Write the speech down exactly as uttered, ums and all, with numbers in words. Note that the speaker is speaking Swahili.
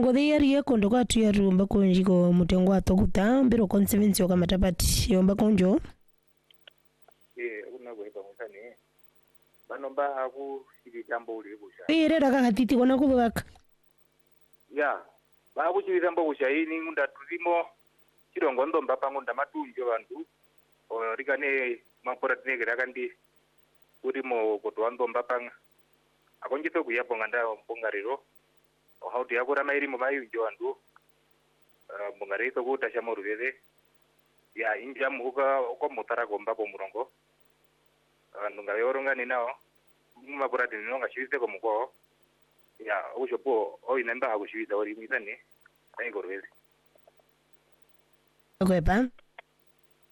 ngo de yari yakondo kwa tu yarumba konjiko mutengo atokuta mbiro conservancy okamatapati yomba konjo eh una kweba musane banomba aku ibitambo uli busha irera kakatiti kona kubaka ya ba kuchitambo busha ini ngunda tulimo chirongo ndomba pango ndamatunjo vantu o rikane mapora tinegera kandi urimo kotwa ndomba panga akonjito kuyapo nganda mbongariro o hauti yakura mairi mu mayunjo vantu mbongarito kutasha moruveve ya inja muka ko mutara gomba po murongo vantu ngayoronga ninawo mapora tinonga shivise ko muko ya ushopo oinamba akushivisa ori mitane aingorweze kwepa